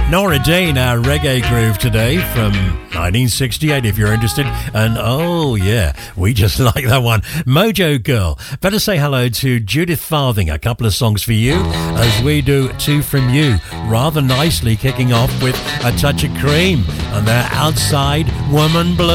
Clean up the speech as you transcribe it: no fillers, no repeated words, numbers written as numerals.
Nora Dane, our reggae groove today from 1968 if you're interested. And oh yeah, we just like that one. Mojo Girl. Better say hello to Judith Farthing. A couple of songs for you as we do two from you. Rather nicely kicking off with A Touch of Cream and their Outside Woman Blue.